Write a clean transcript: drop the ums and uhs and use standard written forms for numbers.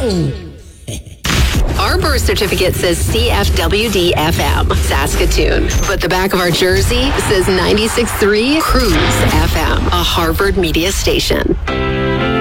Our birth certificate says CFWD-FM, Saskatoon. But the back of our jersey says 96.3 Cruise FM, a Harvard media station.